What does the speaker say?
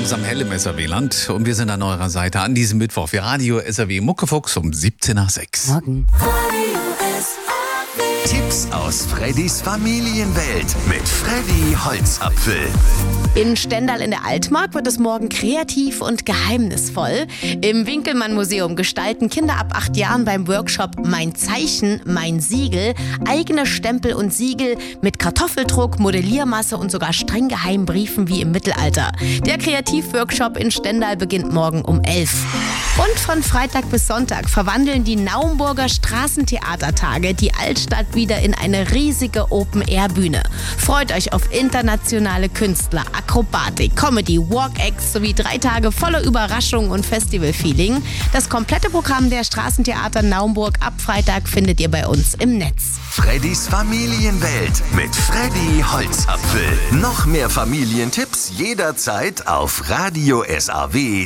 langsam hell im SAW-Land und wir sind an eurer Seite an diesem Mittwoch für Radio SAW Muckefuchs um 17 nach 6. Morgen. Tipps aus Freddys Familienwelt mit Freddy Holzapfel. In Stendal in der Altmark wird es morgen kreativ und geheimnisvoll. Im Winkelmann-Museum gestalten Kinder ab 8 Jahren beim Workshop Mein Zeichen, mein Siegel eigene Stempel und Siegel mit Kartoffeldruck, Modelliermasse und sogar streng geheimen Briefen wie im Mittelalter. Der Kreativworkshop in Stendal beginnt morgen um 11. Und von Freitag bis Sonntag verwandeln die Naumburger Straßentheatertage die Altstadt wieder in eine riesige Open-Air-Bühne. Freut euch auf internationale Künstler, Akrobatik, Comedy, Walk-Acts sowie 3 Tage voller Überraschungen und Festival-Feeling. Das komplette Programm der Straßentheater Naumburg ab Freitag findet ihr bei uns im Netz. Freddys Familienwelt mit Freddy Holzapfel. Noch mehr Familientipps jederzeit auf radiosaw.de.